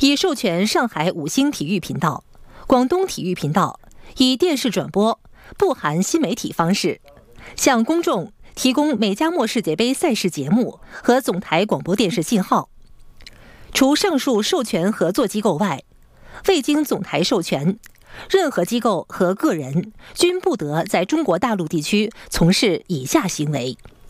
已授权上海5星体育频道、广东体育频道以电视转播不含新媒体方式，向公众提供美加墨世界杯赛事节目和总台广播电视信号。除上述授权合作机构外，未经总台授权，任何机构和个人均不得在中国大陆地区从事以下行为：